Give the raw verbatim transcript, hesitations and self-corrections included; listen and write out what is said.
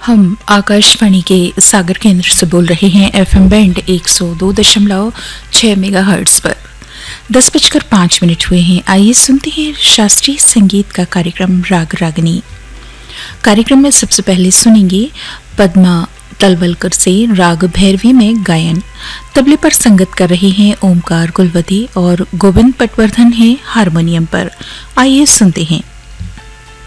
हम आकाशवाणी के सागर केंद्र से बोल रहे हैं एफएम बैंड एक सौ दो दशमलव छह मेगाहर्ट्ज पर। दस बजकर पाँच मिनट हुए हैं। आइए सुनते हैं शास्त्रीय संगीत का कार्यक्रम राग रागनी। कार्यक्रम में सबसे पहले सुनेंगे पद्मा तलवलकर से राग भैरवी में गायन। तबले पर संगत कर रहे हैं ओमकार गुलवती और गोविंद पटवर्धन हैं हारमोनियम पर। आइए सुनते हैं।